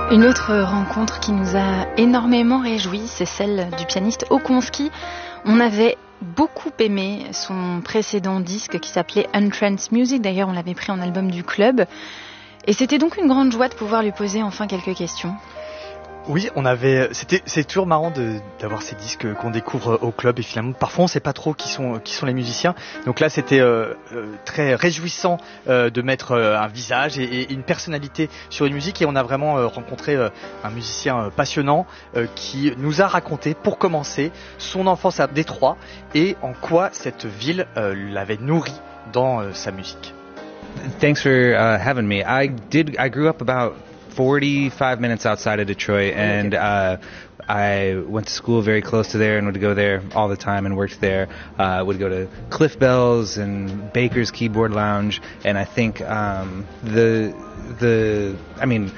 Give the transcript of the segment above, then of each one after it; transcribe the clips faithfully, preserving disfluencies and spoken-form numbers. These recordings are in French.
Une autre rencontre qui nous a énormément réjouis, c'est celle du pianiste Okonski. On avait beaucoup aimé son précédent disque qui s'appelait Untranced Music. D'ailleurs, on l'avait pris en album du club. Et c'était donc une grande joie de pouvoir lui poser enfin quelques questions. Oui, on avait. C'était, c'est toujours marrant de, d'avoir ces disques qu'on découvre au club et finalement, parfois, on ne sait pas trop qui sont qui sont les musiciens. Donc là, c'était euh, très réjouissant euh, de mettre euh, un visage et, et une personnalité sur une musique. Et on a vraiment euh, rencontré euh, un musicien euh, passionnant euh, qui nous a raconté, pour commencer, son enfance à Détroit et en quoi cette ville euh, l'avait nourri dans euh, sa musique. Thanks for uh, having me. I did. I grew up about forty-five minutes outside of Detroit, and uh, I went to school very close to there and would go there all the time and worked there. Uh, would go to Cliff Bell's and Baker's Keyboard Lounge, and I think um, the the I mean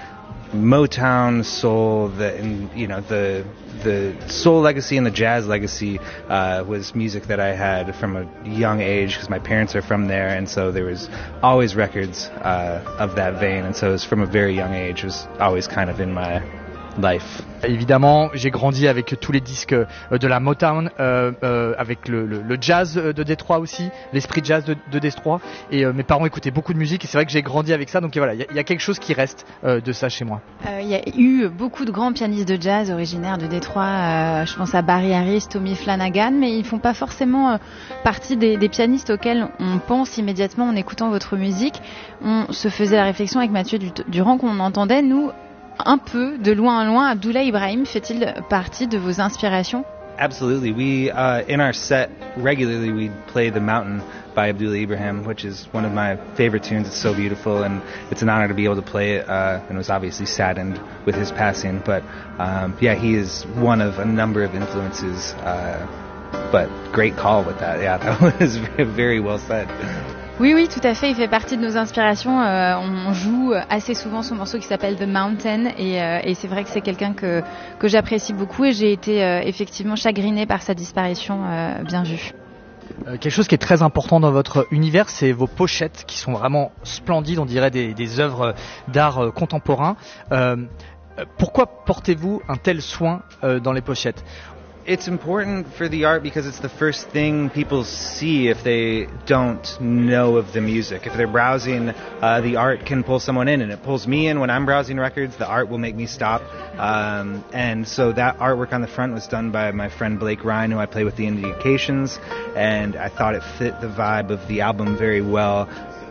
Motown soul, the and, you know the the soul legacy and the jazz legacy uh, was music that I had from a young age because my parents are from there, and so there was always records uh, of that vein, and so it was from a very young age. It was always kind of in my life. Évidemment, j'ai grandi avec tous les disques de la Motown, euh, euh, avec le, le, le jazz de Détroit aussi, l'esprit jazz de, de Détroit. Et euh, mes parents écoutaient beaucoup de musique et c'est vrai que j'ai grandi avec ça. Donc voilà, il y, y a quelque chose qui reste euh, de ça chez moi. Il euh, y a eu beaucoup de grands pianistes de jazz originaires de Détroit. Euh, je pense à Barry Harris, Tommy Flanagan, mais ils font pas forcément euh, partie des, des pianistes auxquels on pense immédiatement en écoutant votre musique. On se faisait la réflexion avec Mathieu Durand qu'on entendait, nous, un peu, de loin en loin. Abdoulaye Ibrahim fait-il partie de vos inspirations? Absolutely. We, uh, in our set, regularly we play The Mountain by Abdoulaye Ibrahim, which is one of my favorite tunes. It's so beautiful, and it's an honor to be able to play it, uh, and it was obviously saddened with his passing. But, um, yeah, he is one of a number of influences, uh, but great call with that. Yeah, that was very well said. Oui, oui, tout à fait. Il fait partie de nos inspirations. Euh, on joue assez souvent son morceau qui s'appelle The Mountain, et, euh, et c'est vrai que c'est quelqu'un que que j'apprécie beaucoup, et j'ai été euh, effectivement chagrinée par sa disparition. Euh, bien vu. Euh, quelque chose qui est très important dans votre univers, c'est vos pochettes qui sont vraiment splendides. On dirait des, des œuvres d'art euh, contemporain. Euh, pourquoi portez-vous un tel soin euh, dans les pochettes? It's important for the art because it's the first thing people see if they don't know of the music. If they're browsing, uh, the art can pull someone in, and it pulls me in when I'm browsing records. The art will make me stop. Um, and so that artwork on the front was done by my friend Blake Ryan, who I play with the Indications, and I thought it fit the vibe of the album very well.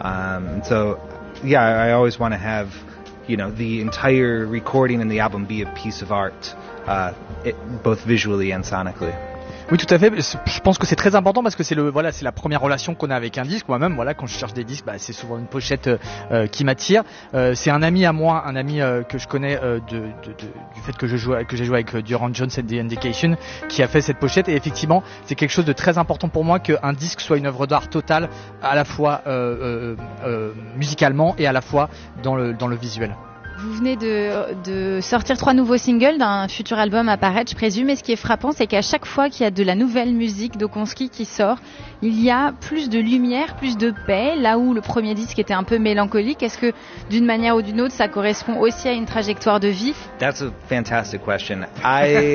Um, so, yeah, I always want to have, you know, the entire recording and the album be a piece of art. Uh, it, both visually and sonically. Oui, tout à fait. Je pense que c'est très important parce que c'est le voilà, c'est la première relation qu'on a avec un disque. Moi-même, voilà, quand je cherche des disques, bah, c'est souvent une pochette euh, qui m'attire. Euh, c'est un ami à moi, un ami euh, que je connais euh, de, de, de, du fait que je joue, que j'ai joué avec Durand Jones et The Indication, qui a fait cette pochette. Et effectivement, c'est quelque chose de très important pour moi qu'un disque soit une œuvre d'art totale, à la fois euh, euh, euh, musicalement et à la fois dans le dans le visuel. Vous venez de, de sortir trois nouveaux singles d'un futur album à paraître, je présume. Et ce qui est frappant, c'est qu'à chaque fois qu'il y a de la nouvelle musique d'Okonski qui sort, il y a plus de lumière, plus de paix, là où le premier disque était un peu mélancolique. Est-ce que, d'une manière ou d'une autre, ça correspond aussi à une trajectoire de vie? That's a fantastic question. I,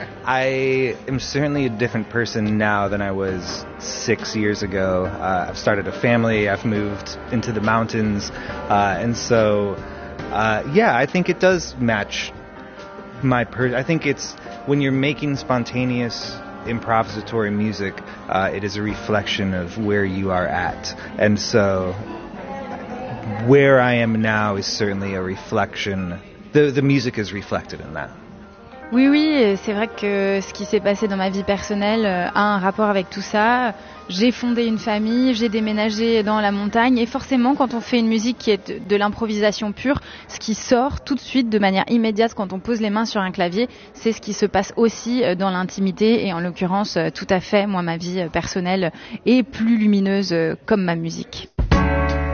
I am certainly a different person now than I was six years ago. Uh, I've started a family, I've moved into the mountains, uh, and so... Uh, yeah, I think it does match my per- I think it's when you're making spontaneous improvisatory music, uh, it is a reflection of where you are at. And so where I am now is certainly a reflection. The, the music is reflected in that. Oui, oui, c'est vrai que ce qui s'est passé dans ma vie personnelle a un rapport avec tout ça. J'ai fondé une famille, j'ai déménagé dans la montagne, et forcément, quand on fait une musique qui est de, de l'improvisation pure, ce qui sort tout de suite de manière immédiate quand on pose les mains sur un clavier, c'est ce qui se passe aussi dans l'intimité, et en l'occurrence, tout à fait, moi, ma vie personnelle est plus lumineuse comme ma musique.